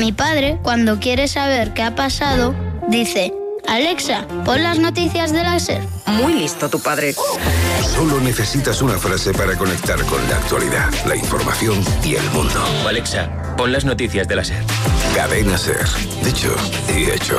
Mi padre, cuando quiere saber qué ha pasado, dice: Alexa, pon las noticias de la SER. Muy listo tu padre. Solo necesitas una frase para conectar con la actualidad, la información y el mundo. Alexa, pon las noticias de la SER. Cadena SER. Dicho y hecho.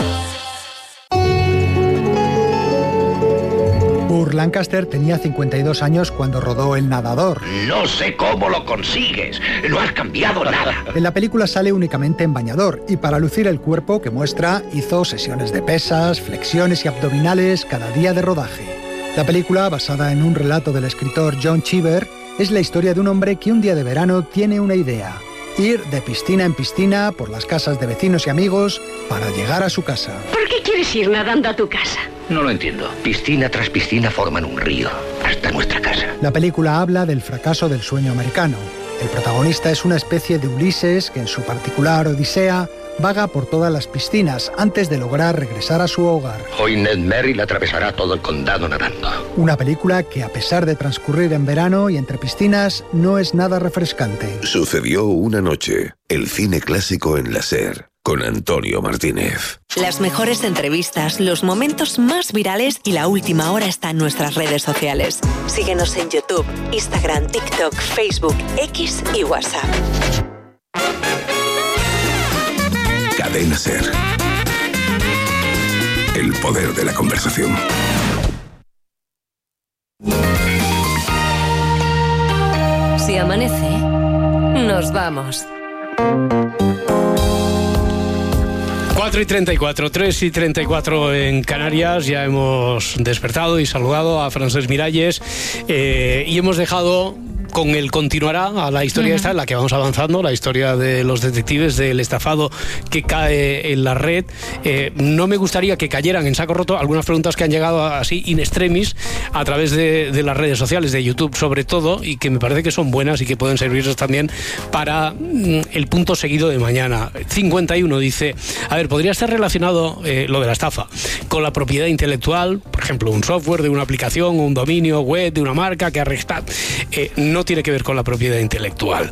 Burt Lancaster tenía 52 años cuando rodó El nadador. No sé cómo lo consigues. No has cambiado nada. En la película sale únicamente en bañador y para lucir el cuerpo que muestra hizo sesiones de pesas, flexiones y abdominales cada día de rodaje. La película, basada en un relato del escritor John Cheever, es la historia de un hombre que un día de verano tiene una idea: ir de piscina en piscina por las casas de vecinos y amigos para llegar a su casa. ¿Por qué quieres ir nadando a tu casa? No lo entiendo. Piscina tras piscina forman un río, hasta nuestra casa. La película habla del fracaso del sueño americano. El protagonista es una especie de Ulises que en su particular odisea vaga por todas las piscinas antes de lograr regresar a su hogar. Hoy Ned Merrill atravesará todo el condado nadando. Una película que, a pesar de transcurrir en verano y entre piscinas, no es nada refrescante. Sucedió una noche. El cine clásico en la SER. Con Antonio Martínez. Las mejores entrevistas, los momentos más virales y la última hora está en nuestras redes sociales. Síguenos en YouTube, Instagram, TikTok, Facebook, X y WhatsApp. Cadena SER. El poder de la conversación. Si amanece, nos vamos. 4:34, 3:34 en Canarias. Ya hemos despertado y saludado a Francesc Miralles y hemos dejado con el continuará a la historia esta en la que vamos avanzando, la historia de los detectives, del estafado que cae en la red. No me gustaría que cayeran en saco roto algunas preguntas que han llegado así in extremis a través de las redes sociales, de YouTube sobre todo, y que me parece que son buenas y que pueden servirnos también para el punto seguido de mañana. 51 dice: a ver, podría estar relacionado lo de la estafa con la propiedad intelectual, por ejemplo, un software de una aplicación, un dominio web de una marca que arresta. No tiene que ver con la propiedad intelectual.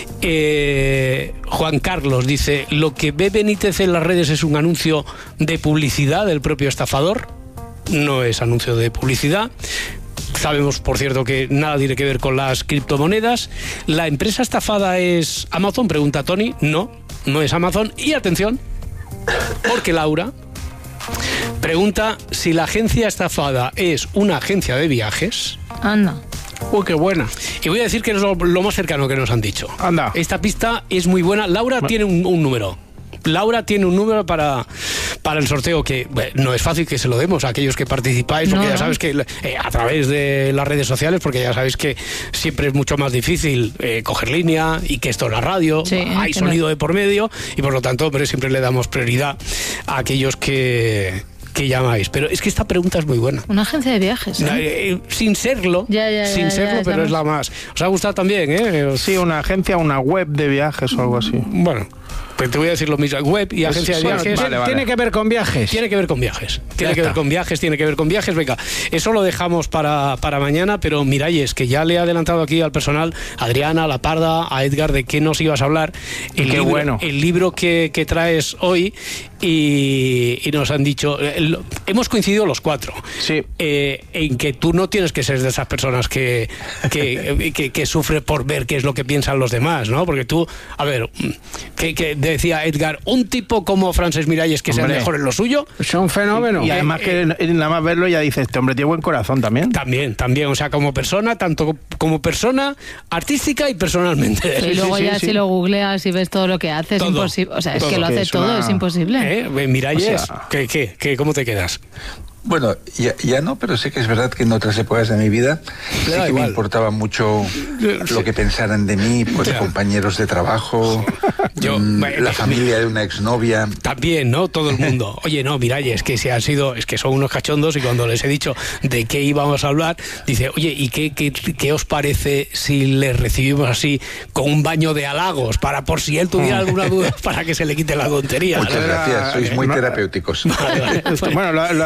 Juan Carlos dice: lo que ve Benítez en las redes es un anuncio de publicidad del propio estafador. No es anuncio de publicidad. Sabemos, por cierto, que nada tiene que ver con las criptomonedas. ¿La empresa estafada es Amazon?, pregunta Tony. No, no es Amazon. Y atención, porque Laura pregunta si la agencia estafada es una agencia de viajes. Anda. Uy, qué buena. Y voy a decir que es lo más cercano que nos han dicho. Anda. Esta pista es muy buena. Laura tiene un número. Laura tiene un número para el sorteo que no es fácil que se lo demos a aquellos que participáis, porque ya sabes que a través de las redes sociales, porque ya sabéis que siempre es mucho más difícil coger línea y que esto es la radio, hay sonido de por medio y por lo tanto siempre le damos prioridad a aquellos que llamáis. Pero es que esta pregunta es muy buena. Una agencia de viajes, sin serlo, pero es la más. ¿Os ha gustado también? Sí, una agencia, una web de viajes o algo así. Bueno, pues te voy a decir lo mismo. Web y agencia de viajes. Vale. Tiene que ver con viajes. Tiene que ver con viajes. Tiene que ver con viajes. Venga, eso lo dejamos para mañana, pero Miralles, que ya le he adelantado aquí al personal, a Adriana, a La Parda, a Edgar, de qué nos ibas a hablar. El libro que traes hoy, y nos han dicho, hemos coincidido los cuatro, en que tú no tienes que ser de esas personas que sufre por ver qué es lo que piensan los demás, ¿no? Porque tú, a ver, que decía Edgar, un tipo como Francesc Miralles, que sea mejor en lo suyo, es un fenómeno. Y además que nada más verlo ya dice, este hombre tiene buen corazón también. También, o sea, como persona, tanto como persona artística y personalmente. Y luego si lo googleas y ves todo lo que hace, es imposible. O sea, es que lo hace todo, es imposible. Miralles, ¿qué, ¿cómo te quedas? Bueno, ya no, pero sé que es verdad que en otras épocas de mi vida sí que me importaba mucho lo que pensaran de mí, pues compañeros de trabajo, la familia de una exnovia. También, ¿no? Todo el mundo. Oye, no, Miralles, que es que son unos cachondos, y cuando les he dicho de qué íbamos a hablar, dice, oye, ¿y qué os parece si les recibimos así con un baño de halagos para por si él tuviera alguna duda para que se le quite la tontería? Muchas gracias, sois muy terapéuticos. Bueno, lo hacen a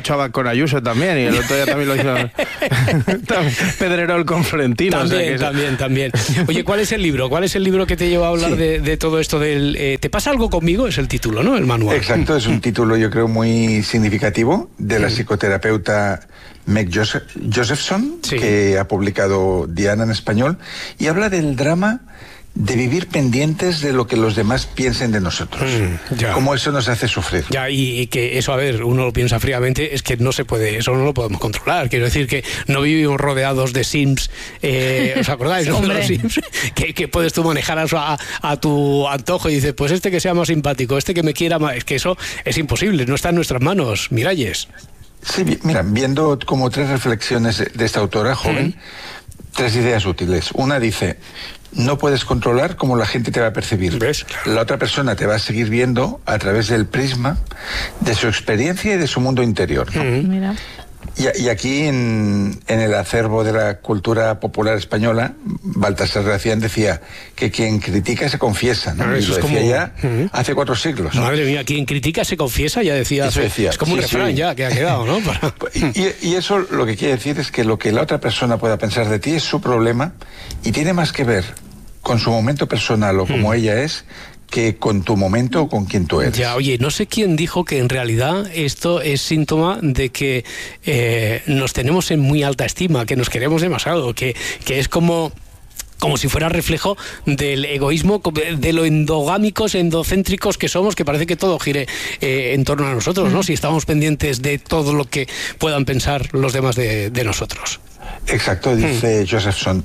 hecho Abad con Ayuso también, y el otro día también lo hizo Pedrerol con Florentino. También. Oye, ¿cuál es el libro? ¿Cuál es el libro que te lleva a hablar de todo esto del... ¿Te pasa algo conmigo? Es el título, ¿no? El manual. Exacto, es un título yo creo muy significativo de la psicoterapeuta Meg Josephson, que ha publicado Diana en español, y habla del drama de vivir pendientes de lo que los demás piensen de nosotros. Cómo eso nos hace sufrir. Ya, y que eso, a ver, uno lo piensa fríamente, es que no se puede, eso no lo podemos controlar. Quiero decir que no vivimos rodeados de Sims, ¿os acordáis? ¿No? De los Sims, que puedes tú manejar a tu antojo y dices, pues este que sea más simpático, este que me quiera más. Es que eso es imposible, no está en nuestras manos, Miralles. Sí, mira, viendo como 3 reflexiones de esta autora joven, 3 ideas útiles. Una dice: no puedes controlar cómo la gente te va a percibir. ¿Ves? La otra persona te va a seguir viendo a través del prisma de su experiencia y de su mundo interior, ¿no? Mira. Y aquí en el acervo de la cultura popular española, Baltasar Gracián decía que quien critica se confiesa, ¿no? Y lo decía ya hace 4 siglos, ¿no? Madre mía, quien critica se confiesa, ya decía. Eso decía. Es como un refrán ya que ha quedado, ¿no? Y eso lo que quiere decir es que lo que la otra persona pueda pensar de ti es su problema y tiene más que ver con su momento personal o como ella es, que con tu momento o con quien tú eres. Ya, oye, no sé quién dijo que en realidad esto es síntoma de que nos tenemos en muy alta estima, que nos queremos demasiado, que es como si fuera reflejo del egoísmo, de lo endogámicos, endocéntricos que somos, que parece que todo gire en torno a nosotros, ¿no? Si estamos pendientes de todo lo que puedan pensar los demás de nosotros. Exacto, dice Josephson.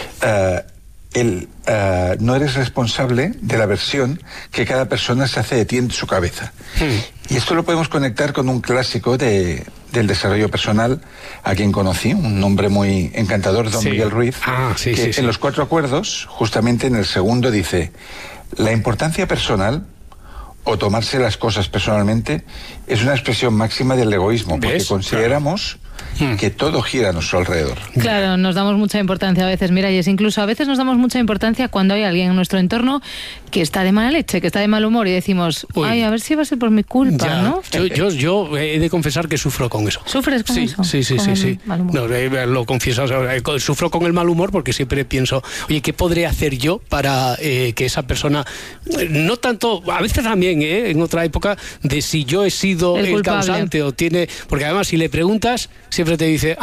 No eres responsable de la versión que cada persona se hace de ti en su cabeza. Y esto lo podemos conectar con un clásico del desarrollo personal, a quien conocí, un hombre muy encantador, don Miguel Ruiz, que en los 4 acuerdos, justamente en el segundo, dice: la importancia personal o tomarse las cosas personalmente es una expresión máxima del egoísmo, porque consideramos que todo gira a nuestro alrededor. Claro, nos damos mucha importancia a veces, mira, y es incluso a veces nos damos mucha importancia cuando hay alguien en nuestro entorno que está de mala leche, que está de mal humor, y decimos, ay, a ver si va a ser por mi culpa, ¿no? Yo he de confesar que sufro con eso. ¿Sufres con eso? Sí. No, lo confieso, o sea, sufro con el mal humor porque siempre pienso, oye, ¿qué podré hacer yo para que esa persona, no tanto, a veces también, en otra época, de si yo he sido el causante o tiene, porque además si le preguntas, siempre te dice,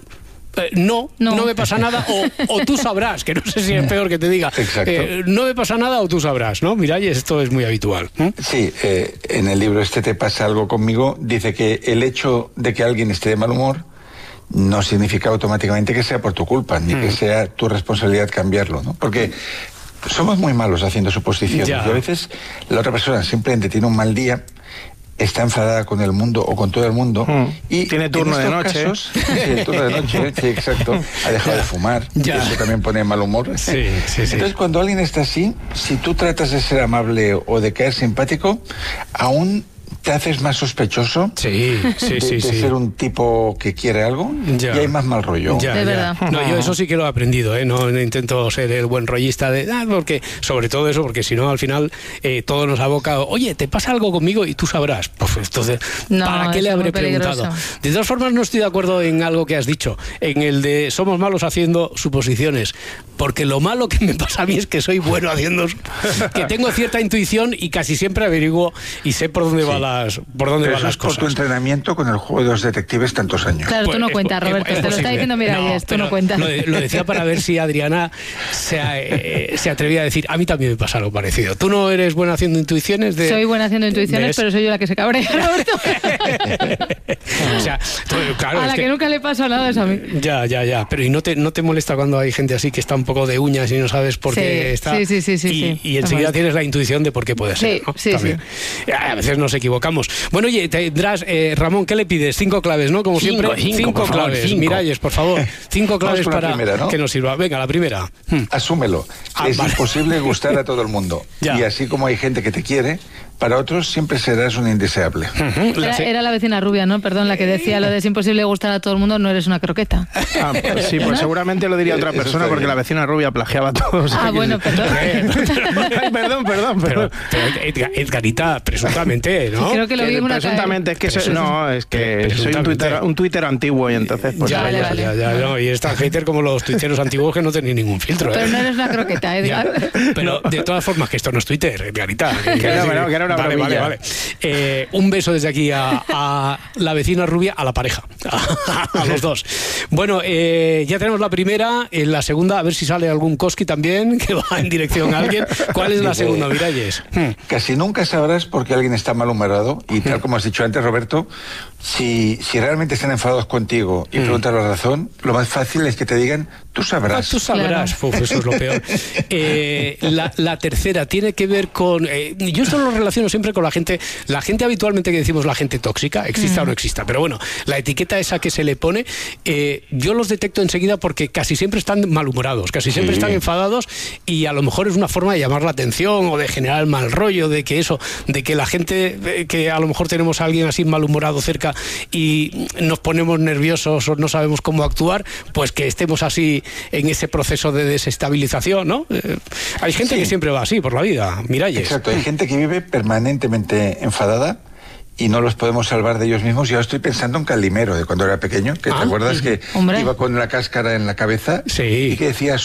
no me pasa nada, o tú sabrás, que no sé si es peor que te diga, no me pasa nada o tú sabrás, ¿no? Miralles, esto es muy habitual. Sí, en el libro Te pasa algo conmigo, dice que el hecho de que alguien esté de mal humor no significa automáticamente que sea por tu culpa, ni que sea tu responsabilidad cambiarlo, ¿no? Porque somos muy malos haciendo suposiciones, y a veces la otra persona simplemente tiene un mal día, está enfadada con el mundo o con todo el mundo y tiene turno de noche. Casos, el turno de noche, sí, exacto, ha dejado de fumar, y eso también pone mal humor. Entonces, cuando alguien está así, si tú tratas de ser amable o de caer simpático, aún te haces más sospechoso de ser un tipo que quiere algo y hay más mal rollo. De verdad. No, yo eso sí que lo he aprendido, no intento ser el buen rollista porque sobre todo eso, porque si no al final todo nos aboca, oye, ¿te pasa algo conmigo? Y tú sabrás. Pues entonces, ¿para qué le habré preguntado? De todas formas, no estoy de acuerdo en algo que has dicho, en el de somos malos haciendo suposiciones, porque lo malo que me pasa a mí es que soy bueno haciendo, que tengo cierta intuición y casi siempre averiguo y sé por dónde va las cosas. Por tu entrenamiento con el juego de los detectives tantos años. Claro, tú no cuentas, Roberto, te lo está diciendo Miralles, tú no cuentas. Lo decía para ver si Adriana se atrevía a decir, a mí también me pasa algo parecido. ¿Tú no eres buena haciendo intuiciones? Soy buena haciendo intuiciones, pero soy yo la que se cabrea, Roberto. O sea, claro, a la que nunca le pasa nada es a mí. Ya. Pero ¿y no te molesta cuando hay gente así que está un poco de uñas y no sabes por qué está? Sí. Y enseguida tienes la intuición de por qué puede ser, ¿no? Sí. A veces nos equivocamos. Bueno, oye, tendrás, Ramón, ¿qué le pides? 5 claves, ¿no? Como siempre. 5 claves. 5. Miralles, por favor. 5 claves para primera, ¿no? Que nos sirva. Venga, la primera. Asúmelo. Es imposible gustar a todo el mundo. Y así como hay gente que te quiere, para otros siempre serás un indeseable. Era la vecina rubia, ¿no? Perdón, la que decía lo de es imposible gustar a todo el mundo, no eres una croqueta. Pues sí, pues seguramente lo diría otra persona, porque la vecina rubia plagiaba a todos. Bueno, perdón. Perdón. Pero Edgarita, presuntamente, ¿no? Creo que lo vi en una presuntamente es que soy un Twitter antiguo y entonces pues ya, no, y es tan hater como los tuiteros antiguos que no tenéis ningún filtro. Pero no eres una croqueta, Edgar. Pero de todas formas que esto no es Twitter, Edgarita. Que era una bromilla. Vale. Un beso desde aquí a la vecina rubia, a la pareja, a los dos. Bueno, ya tenemos la primera, en la segunda a ver si sale algún Koski también que va en dirección a alguien. ¿Cuál es la segunda, Miralles? Casi nunca sabrás por qué alguien está malhumorado y tal como has dicho antes, Roberto, si realmente están enfadados contigo y preguntan la razón, lo más fácil es que te digan, tú sabrás. Tú sabrás. Claro. Eso es lo peor. La tercera tiene que ver con... yo esto lo relaciono siempre con la gente habitualmente que decimos la gente tóxica, exista o no exista, pero bueno, la etiqueta esa que se le pone, yo los detecto enseguida porque casi siempre están malhumorados, casi siempre están enfadados y a lo mejor es una forma de llamar la atención o de generar el mal rollo, de que la gente, que a lo mejor tenemos a alguien así malhumorado cerca y nos ponemos nerviosos o no sabemos cómo actuar, pues que estemos así en ese proceso de desestabilización, ¿no? Hay gente que siempre va así por la vida, Miralles. Exacto, hay gente que vive permanentemente enfadada y no los podemos salvar de ellos mismos. Yo estoy pensando en Calimero, de cuando era pequeño, que te acuerdas que iba con la cáscara en la cabeza y que decía,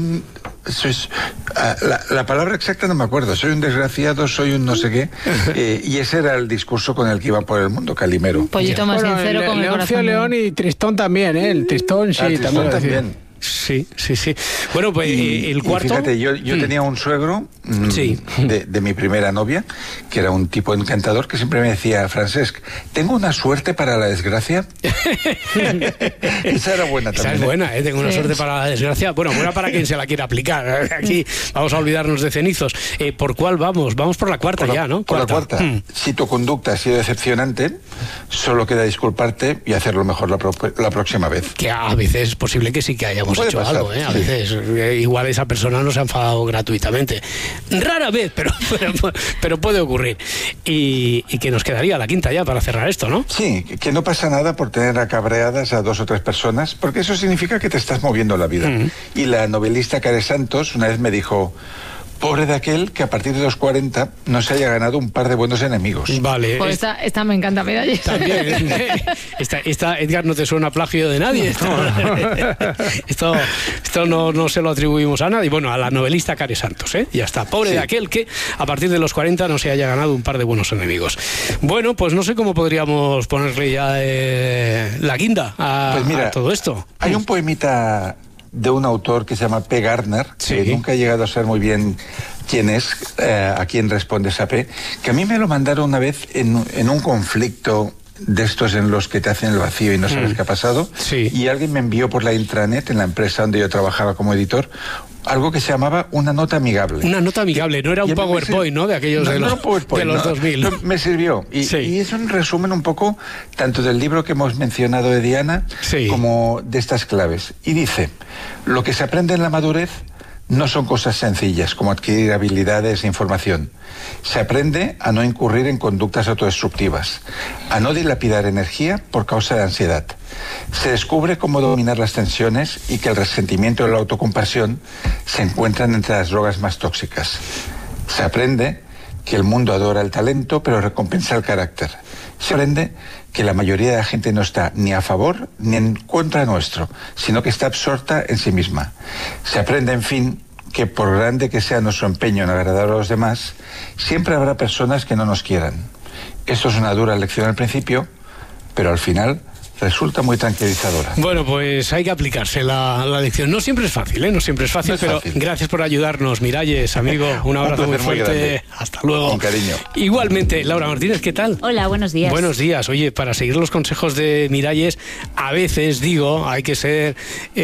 la palabra exacta no me acuerdo, soy un desgraciado, soy un no sé qué, y ese era el discurso con el que iba por el mundo, Calimero. Pollito más sincero con el corazón. León y Tristón también, el Tristón sí, también. Sí. Bueno, pues el cuarto... Fíjate, yo tenía un suegro de mi primera novia, que era un tipo encantador, que siempre me decía, Francesc, ¿tengo una suerte para la desgracia? Esa era buena también. Esa es buena, tengo una suerte para la desgracia. Bueno, buena para quien se la quiera aplicar. Aquí vamos a olvidarnos de cenizos. ¿Por cuál vamos? Vamos por la cuarta ya, ¿no? Por la cuarta. Si tu conducta ha sido decepcionante, solo queda disculparte y hacerlo mejor la próxima vez. Que a veces es posible que sí que hayamos hecho pasar, algo, a veces igual esa persona no se ha enfadado gratuitamente, rara vez, pero puede ocurrir, y que nos quedaría la quinta ya para cerrar esto, ¿no? Sí, que no pasa nada por tener acabreadas a 2 o 3 personas, porque eso significa que te estás moviendo la vida. Y la novelista Care Santos una vez me dijo, pobre de aquel que a partir de los 40 no se haya ganado un par de buenos enemigos. Vale. Pues esta me encanta, mira. También. Esta, Edgar, no te suena plagio de nadie. Esto no se lo atribuimos a nadie. Bueno, a la novelista Care Santos, ya está. Pobre de aquel que a partir de los 40 no se haya ganado un par de buenos enemigos. Bueno, pues no sé cómo podríamos ponerle ya la guinda a todo esto. Hay un poemita de un autor que se llama P. Gardner, que nunca he llegado a saber muy bien quién es, a quién responde esa P, que a mí me lo mandaron una vez en un conflicto de estos en los que te hacen el vacío y no sabes qué ha pasado, y alguien me envió por la intranet en la empresa donde yo trabajaba como editor algo que se llamaba una nota amigable. Una nota amigable, no era un PowerPoint, ¿no? De aquellos de los 2000. No, me sirvió. Y es un resumen un poco tanto del libro que hemos mencionado de Diana como de estas claves. Y dice, lo que se aprende en la madurez no son cosas sencillas como adquirir habilidades e información. Se aprende a no incurrir en conductas autodestructivas, a no dilapidar energía por causa de ansiedad. Se descubre cómo dominar las tensiones y que el resentimiento y la autocompasión se encuentran entre las drogas más tóxicas. Se aprende que el mundo adora el talento pero recompensa el carácter. Se aprende que la mayoría de la gente no está ni a favor ni en contra nuestro, sino que está absorta en sí misma. Se aprende, en fin, que por grande que sea nuestro empeño en agradar a los demás, siempre habrá personas que no nos quieran. Esto es una dura lección al principio, pero al final resulta muy tranquilizadora. Bueno, pues hay que aplicarse la lección. No siempre es fácil, No siempre es fácil, pero gracias por ayudarnos, Miralles, amigo. Un abrazo muy fuerte. Hasta luego. Con cariño. Igualmente, Laura Martínez, ¿qué tal? Hola, buenos días. Buenos días. Oye, para seguir los consejos de Miralles, a veces, hay que ser...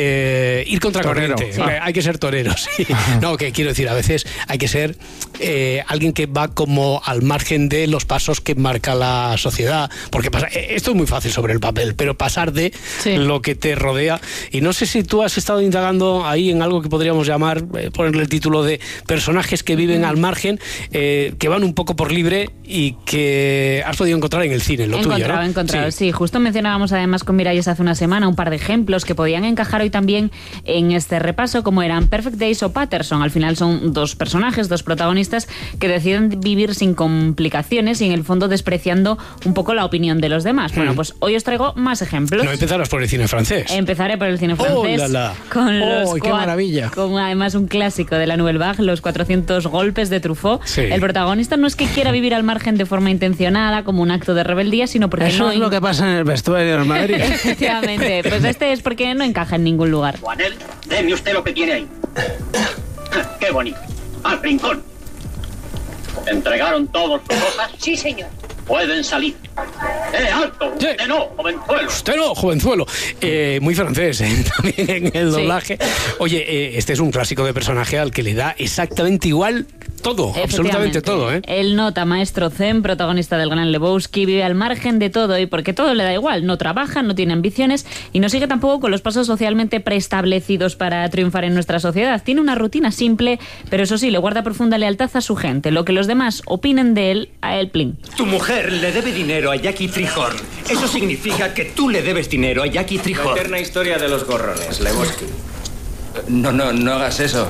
ir contracorriente. Hay que ser torero, sí. No, que quiero decir, a veces hay que ser alguien que va como al margen de los pasos que marca la sociedad. Porque esto es muy fácil sobre el papel, pero pasar de lo que te rodea. Y no sé si tú has estado indagando ahí en algo que podríamos llamar, ponerle el título de personajes que viven al margen, que van un poco por libre y que has podido encontrar en el cine, lo tuyo, ¿no? Encontrado, sí. Justo mencionábamos además con Miralles hace una semana un par de ejemplos que podían encajar hoy también en este repaso, como eran Perfect Days o Patterson. Al final son 2 personajes, 2 protagonistas protagonistas que deciden vivir sin complicaciones y en el fondo despreciando un poco la opinión de los demás. Bueno, pues hoy os traigo más ejemplos. No empezarás por el cine francés. Empezaré por el cine francés. Con los ¡qué maravilla! Con además un clásico de la Nouvelle Vague, Los 400 golpes de Truffaut. Sí. El protagonista no es que quiera vivir al margen de forma intencionada, como un acto de rebeldía, sino porque eso es lo que pasa en el vestuario del Madrid. Efectivamente. Pues este es porque no encaja en ningún lugar. Juanel, deme usted lo que tiene ahí. ¡Qué bonito! ¡Al rincón! ¿Entregaron todos sus cosas? Sí, señor. Pueden salir. ¡Alto! Sí. ¡Usted no, jovenzuelo! Usted no, jovenzuelo. Muy francés, también en el doblaje. Sí. Oye, este es un clásico de personaje al que le da exactamente igual todo, absolutamente todo, ¿eh? El nota maestro Zen, protagonista del Gran Lebowski, vive al margen de todo y porque todo le da igual. No trabaja, no tiene ambiciones y no sigue tampoco con los pasos socialmente preestablecidos para triunfar en nuestra sociedad. Tiene una rutina simple, pero eso sí, le guarda profunda lealtad a su gente. Lo que los demás opinen de él, a él plin. Tu mujer le debe dinero a Jackie Trihorn. Eso significa que tú le debes dinero a Jackie Trihorn. La eterna historia de los gorrones, Lebowski. No hagas eso.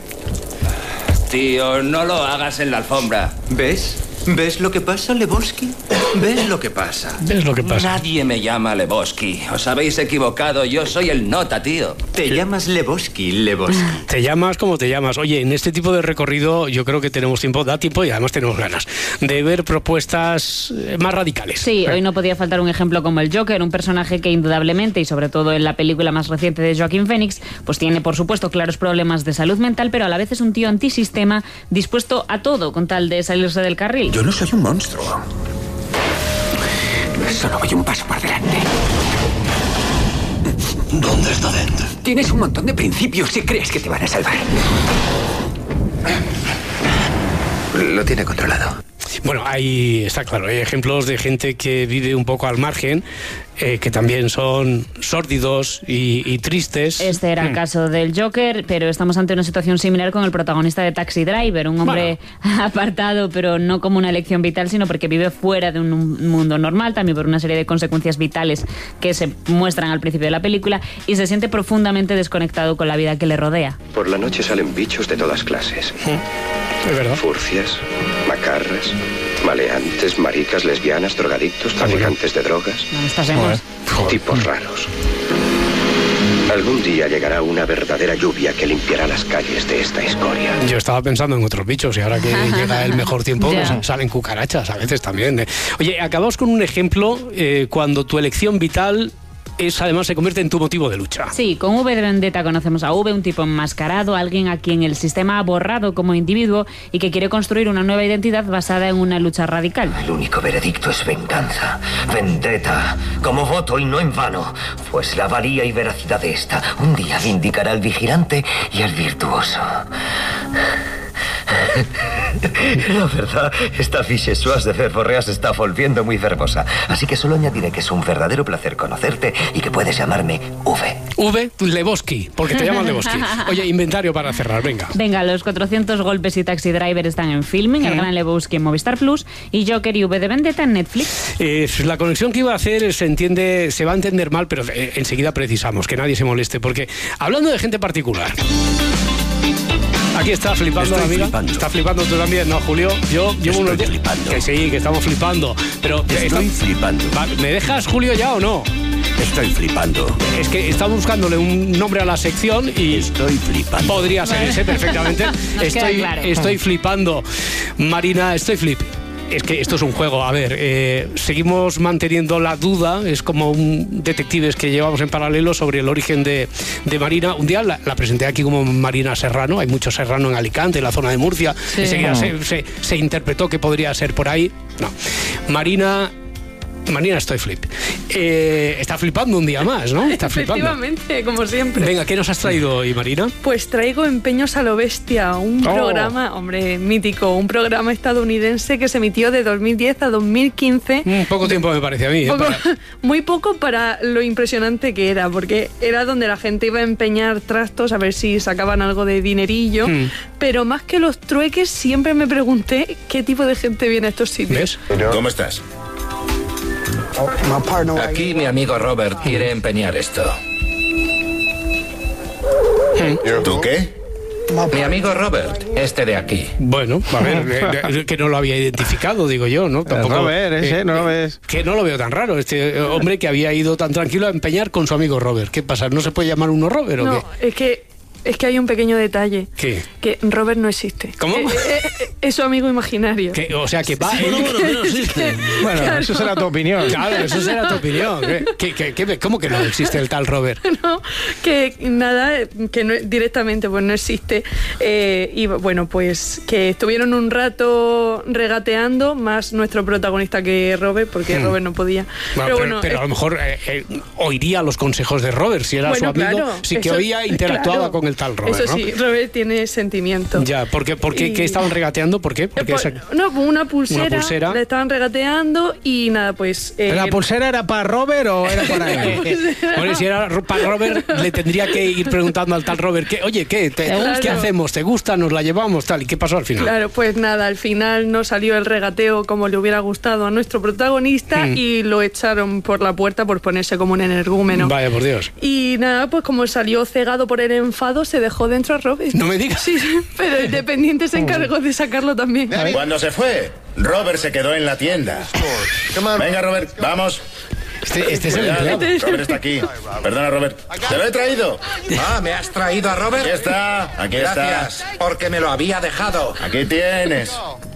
Tío, no lo hagas en la alfombra. ¿Ves? ¿Ves lo que pasa, Lebowski? ¿Ves lo que pasa? ¿Ves lo que pasa? Nadie me llama Lebowski. Os habéis equivocado. Yo soy el nota, tío. Te llamas Lebowski. Te llamas como te llamas. Oye, en este tipo de recorrido yo creo que tenemos tiempo, da tiempo y además tenemos ganas de ver propuestas más radicales. Sí, hoy no podía faltar un ejemplo como el Joker, un personaje que indudablemente, y sobre todo en la película más reciente de Joaquin Phoenix, pues tiene por supuesto claros problemas de salud mental, pero a la vez es un tío antisistema dispuesto a todo con tal de salirse del carril. Yo no soy un monstruo. Solo voy un paso por delante. ¿Dónde está dentro? Tienes un montón de principios y crees que te van a salvar. Lo tiene controlado. Bueno, ahí está claro, hay ejemplos de gente que vive un poco al margen, que también son sórdidos y tristes. Este era el caso del Joker, pero estamos ante una situación similar con el protagonista de Taxi Driver, un hombre apartado, pero no como una elección vital, sino porque vive fuera de un mundo normal, también por una serie de consecuencias vitales que se muestran al principio de la película, y se siente profundamente desconectado con la vida que le rodea. Por la noche salen bichos de todas clases. Es verdad. Furcias, macarras, maleantes, maricas, lesbianas, drogadictos, traficantes de drogas. Tipos raros. Algún día llegará una verdadera lluvia que limpiará las calles de esta escoria. Yo estaba pensando en otros bichos y ahora que llega el mejor tiempo pues salen cucarachas a veces también. Oye, acabamos con un ejemplo cuando tu elección vital además se convierte en tu motivo de lucha. Sí, con V de Vendetta conocemos a V, un tipo enmascarado, alguien a quien el sistema ha borrado como individuo y que quiere construir una nueva identidad basada en una lucha radical. El único veredicto es venganza, vendetta, como voto y no en vano, pues la valía y veracidad de esta un día vindicará al vigilante y al virtuoso. La verdad, esta fichesoise de verborrea se está volviendo muy verbosa. Así que solo añadiré que es un verdadero placer conocerte y que puedes llamarme V. V, Lebowski, porque te llaman Lebowski. Oye, inventario para cerrar, venga. Venga, Los 400 golpes y Taxi Driver están en Filming, El Gran Lebowski en Movistar Plus y Joker y V de Vendetta en Netflix. La conexión que iba a hacer se va a entender mal, pero enseguida precisamos, que nadie se moleste, porque hablando de gente particular... Aquí está flipando la amiga. Flipando. Está flipando tú también, ¿no, Julio? Yo llevo unos días. Que sí, que estamos flipando. Pero estoy flipando. ¿Me dejas, Julio, ya o no? Estoy flipando. Es que estamos buscándole un nombre a la sección y... Estoy flipando. Podría ser ese perfectamente. Estoy flipando. Marina, estoy flip. Es que esto es un juego, a ver, seguimos manteniendo la duda, es como un detectives que llevamos en paralelo sobre el origen de Marina. Un día la presenté aquí como Marina Serrano, hay mucho serrano en Alicante, en la zona de Murcia, sí. Enseguida se interpretó que podría ser por ahí. No, Marina, estoy flip. Está flipando un día más, ¿no? Está flipando. Efectivamente, como siempre. Venga, ¿qué nos has traído hoy, Marina? Pues traigo Empeños a lo bestia, un programa, hombre, mítico, un programa estadounidense que se emitió de 2010 a 2015. Poco tiempo me parece a mí. Muy poco para lo impresionante que era, porque era donde la gente iba a empeñar trastos a ver si sacaban algo de dinerillo, pero más que los trueques siempre me pregunté qué tipo de gente viene a estos sitios. ¿Ves? ¿Cómo estás? Aquí mi amigo Robert quiere empeñar esto. ¿Tú qué? Mi amigo Robert, este de aquí. Bueno, a ver, que no lo había identificado, digo yo, ¿no? Tampoco, Robert, no lo ves. Que no lo veo tan raro, este hombre que había ido tan tranquilo a empeñar con su amigo Robert. ¿Qué pasa? ¿No se puede llamar uno Robert o no, qué? Es que hay un pequeño detalle. ¿Qué? Que Robert no existe. ¿Cómo? Es su amigo imaginario. O sea, que va... que no existe. Bueno, claro. Eso será tu opinión. Claro, eso será tu opinión. ¿Cómo que no existe el tal Robert? No, que nada, que no, directamente pues no existe. Y bueno, pues que estuvieron un rato regateando, más nuestro protagonista que Robert, porque Robert no podía. Pero a lo mejor oiría los consejos de Robert, si era su amigo, claro, sí que oía, interactuaba con el tal Robert. Eso sí, ¿no? Robert tiene sentimiento. Ya, ¿por qué estaban regateando? ¿Por qué? Porque una pulsera. Le estaban regateando y nada, pues... ¿La pulsera era para Robert o era para él? Bueno, si era para Robert, le tendría que ir preguntando al tal Robert, ¿qué hacemos? ¿Te gusta? ¿Nos la llevamos? Tal. ¿Y qué pasó al final? Claro, pues nada, al final no salió el regateo como le hubiera gustado a nuestro protagonista y lo echaron por la puerta por ponerse como un energúmeno. Vaya, por Dios. Y nada, pues como salió cegado por el enfado, se dejó dentro a Robert. No me digas. Sí, pero el dependiente se encargó de sacarlo también. Cuando se fue, Robert se quedó en la tienda. Venga, Robert, vamos. Este es el empleado. Robert está aquí. Perdona, Robert. ¿Te lo he traído? ¿Me has traído a Robert? Aquí está, aquí está. Gracias, porque me lo había dejado. Aquí tienes.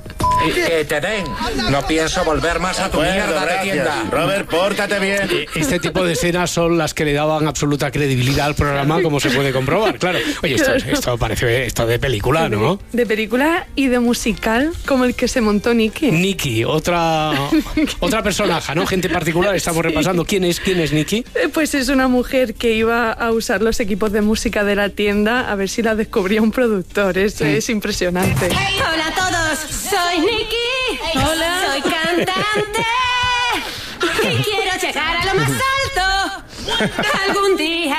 Que te den. No pienso volver más a tu mierda de tienda. Robert, pórtate bien. Este tipo de escenas son las que le daban absoluta credibilidad al programa, como se puede comprobar. Claro. Oye, esto parece de película, ¿no? De película y de musical, como el que se montó Nicky. Nicky, otra personaje, ¿no? Gente particular, estamos repasando. ¿Quién es Nicky? Pues es una mujer que iba a usar los equipos de música de la tienda a ver si la descubría un productor. Es impresionante. Hola a todos, soy Nicky. Hola. Soy cantante y quiero llegar a lo más alto. Algún día.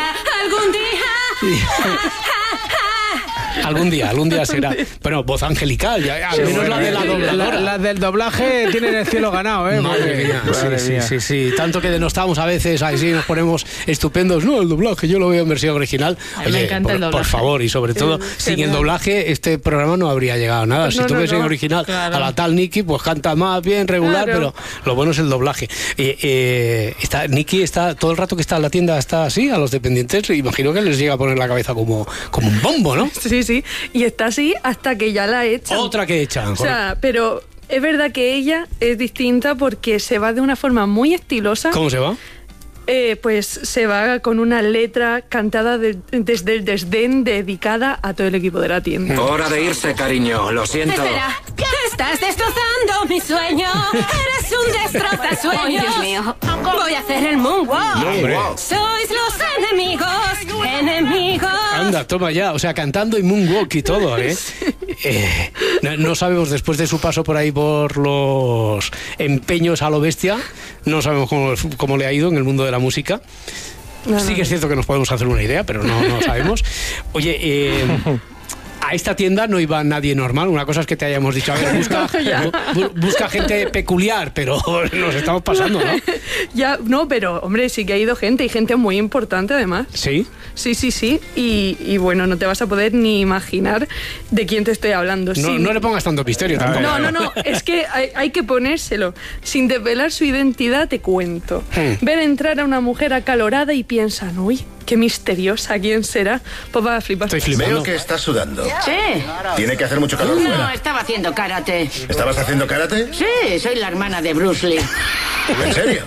Algún día será. Bueno, voz angelical, ya, al menos la de la dobladora. Las del doblaje tienen el cielo ganado, ¿eh? Madre mía. Sí. Tanto que denostamos a veces, ahí sí nos ponemos estupendos. No, el doblaje, yo lo veo en versión original. Oye, me encanta el doblaje. Por favor, y sobre todo, sin el doblaje, este programa no habría llegado a nada. Pues si tú ves en original a la tal Nicky, pues canta más bien, regular, pero lo bueno es el doblaje. Nicky está todo el rato que está en la tienda, está así, a los dependientes, imagino que les llega a poner la cabeza como un bombo, ¿no? Sí, y está así hasta que ya la echan. Otra que echan. O sea, pero es verdad que ella es distinta porque se va de una forma muy estilosa. ¿Cómo se va? Pues se va con una letra cantada desde el desdén, dedicada a todo el equipo de la tienda. Hora de irse, cariño, lo siento. Espera, estás destrozando mi sueño. Eres un destrozasueños. Oh, Dios mío. Voy a hacer el moonwalk. No, sois los enemigos. Anda, toma ya, o sea, cantando y moonwalk y todo, ¿eh? No sabemos, después de su paso por ahí por los empeños a lo bestia, no sabemos cómo le ha ido en el mundo de la música. Sí que es cierto que nos podemos hacer una idea, pero no sabemos. Oye, a esta tienda no iba nadie normal. Una cosa es que te hayamos dicho, a ver, busca gente peculiar, pero nos estamos pasando, ¿no? Ya, no, pero hombre, sí que ha ido gente, y gente muy importante además. ¿Sí? Sí. Y bueno, no te vas a poder ni imaginar de quién te estoy hablando. No le pongas tanto misterio tampoco. No, es que hay que ponérselo. Sin desvelar su identidad, te cuento. Ven entrar a una mujer acalorada y piensan, uy, qué misteriosa, ¿quién será? Pues va a flipar. Estoy flipando. Veo que estás sudando. Sí. Tiene que hacer mucho calor fuera. No, estaba haciendo karate. ¿Estabas haciendo karate? Sí, soy la hermana de Bruce Lee. ¿En serio?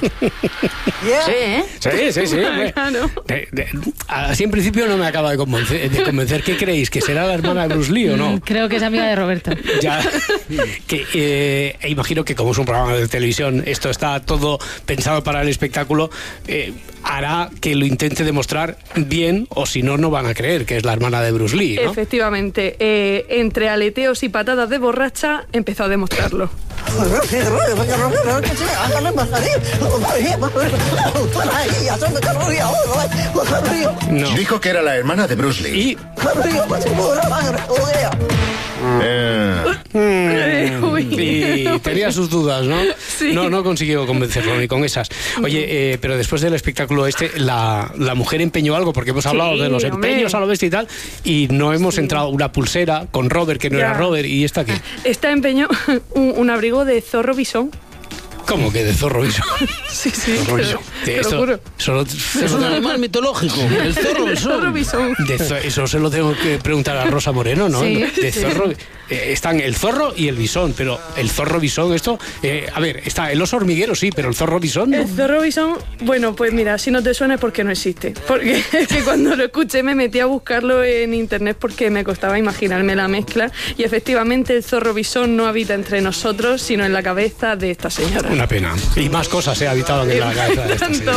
Sí. Claro. Así en principio no me acaba de convencer. ¿Qué creéis? ¿Que será la hermana de Bruce Lee o no? Creo que es amiga de Roberto. Ya. Imagino que como es un programa de televisión, esto está todo pensado para el espectáculo, hará que lo intente demostrar bien, o si no, no van a creer que es la hermana de Bruce Lee, ¿no? Efectivamente. Entre aleteos y patadas de borracha, empezó a demostrarlo. No. Dijo que era la hermana de Bruce Lee. Y tenía sus dudas, ¿no? Sí. No consiguió convencerlo ni con esas. Oye, pero después del espectáculo la mujer empeñó algo, porque hemos hablado de los empeños a lo bestia y tal, y no hemos entrado una pulsera con Robert, que no era Robert, ¿y esta qué? Esta empeñó un abrigo de zorro bisón. ¿Cómo que de zorro bisón? Sí, te lo juro. Es un animal mitológico, el zorro bisón. Eso se lo tengo que preguntar a Rosa Moreno, ¿no? Sí, de zorro. Están el zorro y el bisón, pero el zorro bisón, a ver, está el oso hormiguero, sí, pero el zorro bisón, ¿no? El zorro bisón, bueno, pues mira, si no te suena es porque no existe. Porque es que cuando lo escuché me metí a buscarlo en internet porque me costaba imaginarme la mezcla, y efectivamente el zorro bisón no habita entre nosotros, sino en la cabeza de esta señora. Una pena. Y más cosas he habitado en la cabeza de esta señora.